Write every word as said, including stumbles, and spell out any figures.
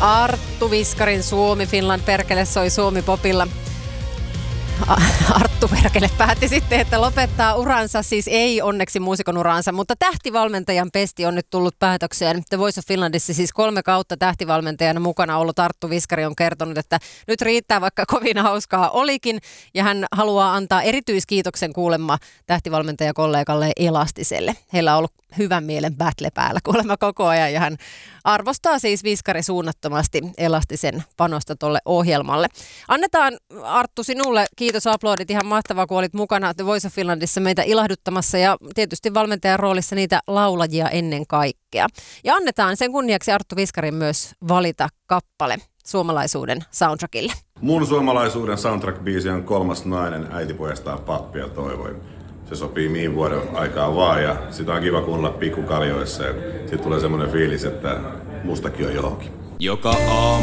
Arttu Viskarin Suomi Finland perkele soi Suomi Popilla. Arttu perkele päätti sitten, että lopettaa uransa, siis ei onneksi muusikon uransa, mutta tähtivalmentajan pesti on nyt tullut päätökseen. The Voice of Finlandissa siis kolme kautta tähtivalmentajana mukana ollut Arttu Viskari on kertonut, että nyt riittää, vaikka kovin hauskaa olikin, ja hän haluaa antaa erityiskiitoksen kuulemma tähtivalmentajakollegalle Elastiselle. Heillä on ollut hyvän mielen battle päällä kuulemma koko ajan, ja hän arvostaa siis Viskari suunnattomasti Elastisen panosta tolle ohjelmalle. Annetaan, Arttu, sinulle kiitos, aplodit, ihan mahtavaa, kun olit mukana The Voice of Finlandissa meitä ilahduttamassa ja tietysti valmentajan roolissa niitä laulajia ennen kaikkea. Ja annetaan sen kunniaksi Arttu Viskarin myös valita kappale suomalaisuuden soundtrackille. Mun suomalaisuuden soundtrack-biisi on Kolmas nainen, äiti pojastaan pappi ja toivoi. Se sopii mihin vuoden aikaa vaan ja sitä on kiva kuunnella pikkukaljoissa ja sitten tulee semmoinen fiilis, että mustakin on johonkin. Joka aamu